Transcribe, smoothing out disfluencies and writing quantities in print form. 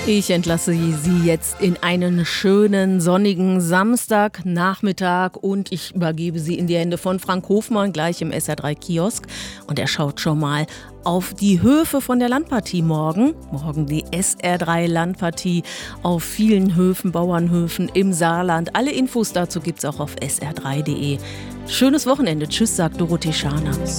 Ich entlasse Sie jetzt in einen schönen, sonnigen Samstagnachmittag und ich übergebe Sie in die Hände von Frank Hofmann, gleich im SR3-Kiosk. Und er schaut schon mal auf die Höfe von der Landpartie morgen. Morgen die SR3-Landpartie auf vielen Höfen, Bauernhöfen im Saarland. Alle Infos dazu gibt's auch auf sr3.de. Schönes Wochenende. Tschüss, sagt Dorothee Scharner.